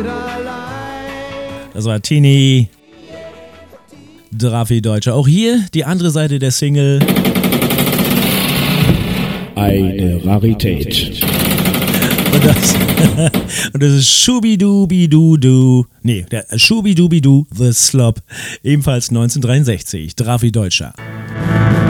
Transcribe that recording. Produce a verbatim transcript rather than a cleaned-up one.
Das war Tini, Drafi Deutscher. Auch hier die andere Seite der Single. Eine Rarität. Und das, und das ist Schubidubidu-Du. Nee, der Schubidubidu The Slop. Ebenfalls neunzehnhundertdreiundsechzig. Drafi Deutscher.